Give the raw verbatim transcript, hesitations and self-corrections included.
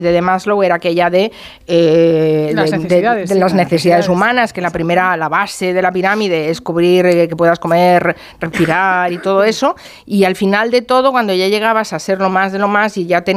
de Maslow era aquella de, eh, las de, necesidades, de, de sí, las necesidades humanas, que la primera, la base de la pirámide es cubrir, eh, que puedas comer, respirar y todo eso, y al final de todo, cuando ya llegabas a ser lo más de lo más y ya tenías